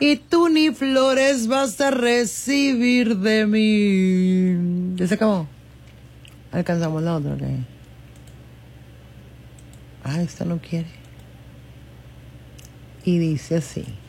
y tú ni flores vas a recibir de mí. ¿Ya se acabó? Alcanzamos la otra, ¿ok? Ah, esta no quiere. Y dice así.